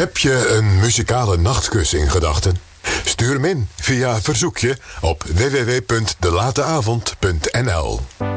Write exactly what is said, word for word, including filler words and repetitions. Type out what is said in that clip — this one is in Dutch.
Heb je een muzikale nachtkus in gedachten? Stuur hem in via verzoekje op w w w punt delateavond punt n l.